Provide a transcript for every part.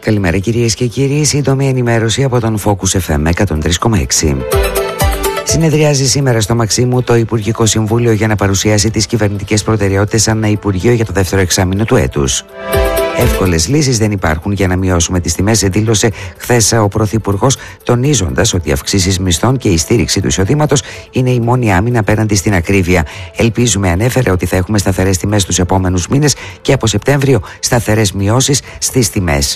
Καλημέρα κυρίες και κύριοι, σύντομη ενημέρωση από τον Focus FM 103,6. Συνεδριάζει σήμερα στο Μαξίμου το Υπουργικό Συμβούλιο για να παρουσιάσει τις κυβερνητικές προτεραιότητες ανά Υπουργείο για το δεύτερο εξάμηνο του έτους. Εύκολες λύσεις δεν υπάρχουν για να μειώσουμε τις τιμές, δήλωσε χθες ο Πρωθυπουργός, τονίζοντας ότι οι αυξήσεις μισθών και η στήριξη του εισοδήματος είναι η μόνη άμυνα απέναντι στην ακρίβεια. Ελπίζουμε, ανέφερε, ότι θα έχουμε σταθερές τιμές τους επόμενους μήνες και από Σεπτέμβριο σταθερές μειώσεις στις τιμές.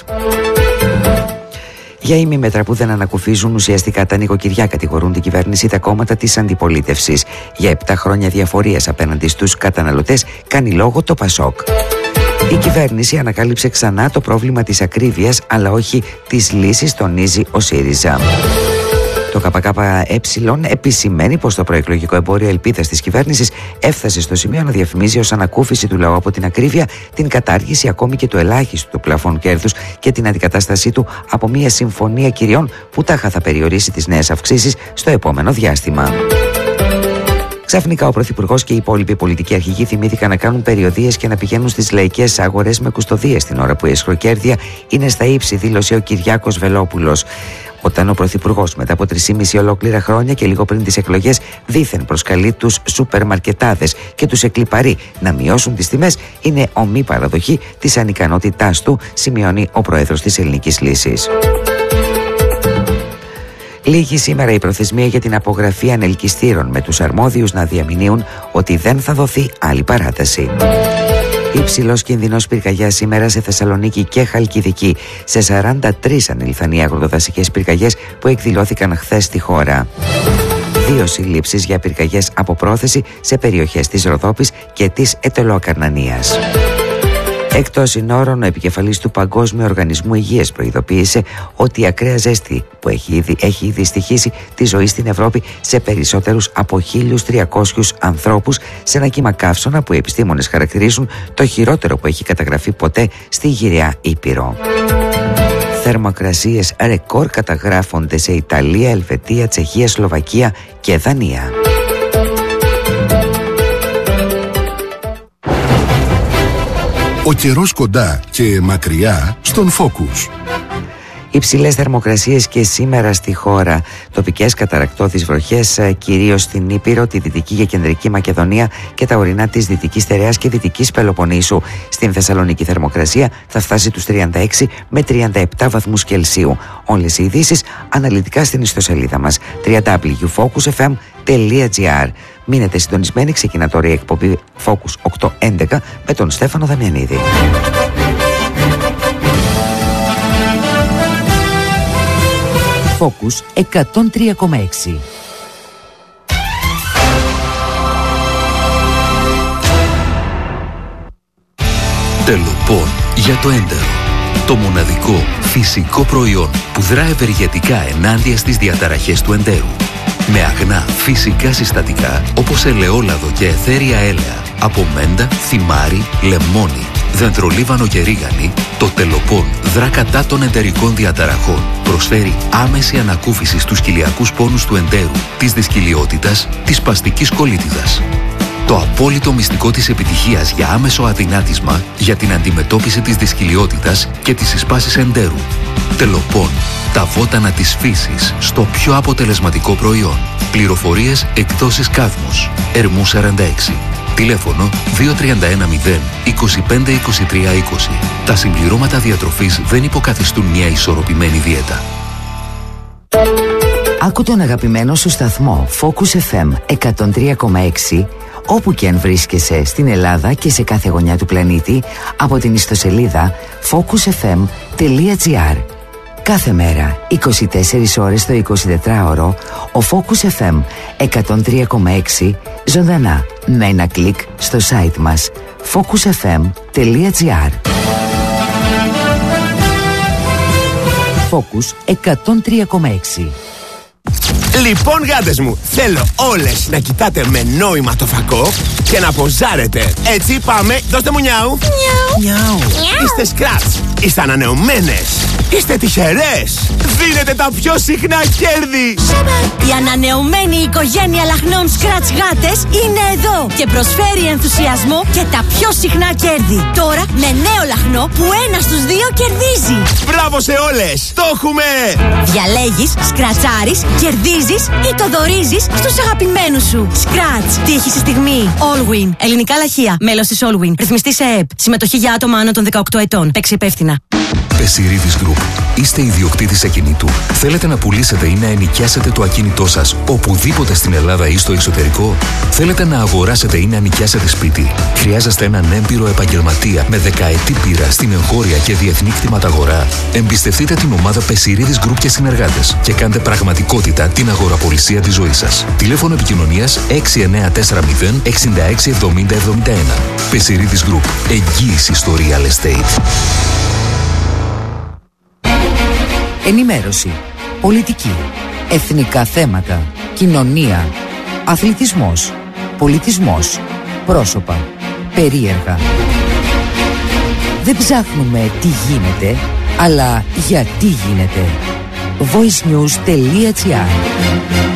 Για ημίμετρα που δεν ανακουφίζουν ουσιαστικά τα νοικοκυριά, κατηγορούν την κυβέρνηση τα κόμματα της αντιπολίτευσης. Για 7 χρόνια διαφορίας απέναντι στους καταναλωτές κάνει λόγο το ΠΑΣΟΚ. Η κυβέρνηση ανακάλυψε ξανά το πρόβλημα της ακρίβειας, αλλά όχι της λύσης, τονίζει ο ΣΥΡΙΖΑ. Το ΚΚΕ επισημαίνει πως το προεκλογικό εμπόριο ελπίδας της κυβέρνησης έφτασε στο σημείο να διαφημίζει ως ανακούφιση του λαού από την ακρίβεια την κατάργηση ακόμη και του ελάχιστου του πλαφών κέρδους και την αντικατάστασή του από μια συμφωνία κυριών που τάχα θα περιορίσει τις νέες αυξήσεις στο επόμενο διάστημα. Ξαφνικά ο Πρωθυπουργός και οι υπόλοιποι πολιτικοί αρχηγοί θυμήθηκαν να κάνουν περιοδίες και να πηγαίνουν στις λαϊκές αγορές με κουστοδίες την ώρα που η αισχροκέρδεια είναι στα ύψη, δήλωσε ο Κυριάκος Βελόπουλος. Όταν ο Πρωθυπουργός μετά από 3,5 ολόκληρα χρόνια και λίγο πριν τις εκλογές δήθεν προσκαλεί τους σούπερ μαρκετάδες και τους εκλιπαρεί να μειώσουν τις τιμές, είναι ομή παραδοχή της ανικανότητάς του, σημειώνει ο Πρόεδρος της Ελληνικής Λύσης. Λήγει σήμερα η προθεσμία για την απογραφή ανελκυστήρων, με τους αρμόδιους να διαμηνύουν ότι δεν θα δοθεί άλλη παράταση. Υψηλός κινδυνός πυρκαγιάς σήμερα σε Θεσσαλονίκη και Χαλκιδική. Σε 43 ανελθανοί αγροδασικές πυρκαγιές που εκδηλώθηκαν χθες στη χώρα. 2 συλλήψεις για πυρκαγιές από πρόθεση σε περιοχές της Ροδόπης και της Ετωλοακαρνανίας. Εκτός συνόρων, ο επικεφαλής του Παγκόσμιου Οργανισμού Υγείας προειδοποίησε ότι η ακραία ζέστη που έχει ήδη στοιχήσει τη ζωή στην Ευρώπη σε περισσότερους από 1.300 ανθρώπους, σε ένα κύμα καύσωνα που οι επιστήμονες χαρακτηρίζουν το χειρότερο που έχει καταγραφεί ποτέ στη γυραιά Ήπειρο. Θερμοκρασίες ρεκόρ καταγράφονται σε Ιταλία, Ελβετία, Τσεχία, Σλοβακία και Δανία. Ο καιρός κοντά και μακριά στον Focus. Υψηλές θερμοκρασίες και σήμερα στη χώρα. Τοπικές καταρρακτώδεις βροχές κυρίως στην Ήπειρο, τη Δυτική και Κεντρική Μακεδονία και τα ορεινά της Δυτικής Στερεάς και Δυτικής Πελοποννήσου. Στην Θεσσαλονίκη θερμοκρασία θα φτάσει τους 36 με 37 βαθμούς Κελσίου. Όλες οι ειδήσεις αναλυτικά στην ιστοσελίδα μας www.focusfm.gr. Μείνετε συντονισμένοι, ξεκινά τώρα η εκπομπή Focus 811 με τον Στέφανο Δαμιανίδη. Focus 103,6. Τελοπών για το έντερο. Το μοναδικό φυσικό προϊόν που δρά ευεργετικά ενάντια στις διαταραχές του εντέρου. Με αγνά φυσικά συστατικά όπως ελαιόλαδο και αιθέρια έλαια, από μέντα, θυμάρι, λεμόνι, δεντρολίβανο και ρίγανη, το Τελοπών δρά κατά των εντερικών διαταραχών. Προσφέρει άμεση ανακούφιση στους κοιλιακούς πόνους του εντέρου, της δυσκυλιότητας, της σπαστικής κολίτιδας. Το απόλυτο μυστικό της επιτυχίας για άμεσο αδυνάτισμα για την αντιμετώπιση της δυσκυλιότητας και της εισπάσης εντέρου. Τελοπών. Τα βότανα της φύσης στο πιο αποτελεσματικό προϊόν. Πληροφορίες εκδόσεις Κάδμος. Ερμού 46. Τηλέφωνο 2310 25 23 20. Τα συμπληρώματα διατροφής δεν υποκαθιστούν μια ισορροπημένη δίαιτα. Άκου τον αγαπημένο σου σταθμό Focus FM 103,6 όπου και αν βρίσκεσαι στην Ελλάδα και σε κάθε γωνιά του πλανήτη από την ιστοσελίδα focusfm.gr. Κάθε μέρα, 24 ώρες το 24ωρο, ο Focus FM 103,6 ζωντανά με ένα κλικ στο site μας focusfm.gr. Focus 103,6. Λοιπόν, γάτες μου, θέλω όλες να κοιτάτε με νόημα το φακό και να ποζάρετε. Έτσι, πάμε, δώστε μου νιάου. Νιάου. Είστε σκράτς, είστε ανανεωμένες, είστε τυχερές. Δίνετε τα πιο συχνά κέρδη. Η ανανεωμένη οικογένεια λαχνών Scratch γάτες είναι εδώ και προσφέρει ενθουσιασμό και τα πιο συχνά κέρδη. Τώρα με νέο λαχνό που 1 στους 2 κερδίζει. Μπράβο σε όλες, το έχουμε! Διαλέγεις, σκρατσάρεις, κερδίζεις ή το δωρίζεις στους αγαπημένους σου. Scratch, τύχη στη στιγμή. Allwin, ελληνικά λαχεία, μέλος της Allwin, ρυθμιστή σε ΕΕΠ. Συμμετοχή για άτομα άνω των 18 ετών. Παίξει υπεύθυνα. Πεσιρίδης Group. Είστε ιδιοκτήτης ακινήτου. Θέλετε να πουλήσετε ή να ενοικιάσετε το ακίνητό σας οπουδήποτε στην Ελλάδα ή στο εξωτερικό. Θέλετε να αγοράσετε ή να νοικιάσετε σπίτι. Χρειάζεστε έναν έμπειρο επαγγελματία με δεκαετή πείρα στην εγχώρια και διεθνή κτηματαγορά. Εμπιστευτείτε την ομάδα Πεσιρίδης Group και συνεργάτες και κάντε πραγματικότητα την αγοραπολισία της ζωής σας. Τηλέφωνο επικοινωνίας 6940 66 70 71. Πεσιρίδης Group. Εγγύηση στο real estate. Ενημέρωση, πολιτική, εθνικά θέματα, κοινωνία, αθλητισμός, πολιτισμός, πρόσωπα, περίεργα. Δεν ψάχνουμε τι γίνεται, αλλά γιατί γίνεται. voicenews.gr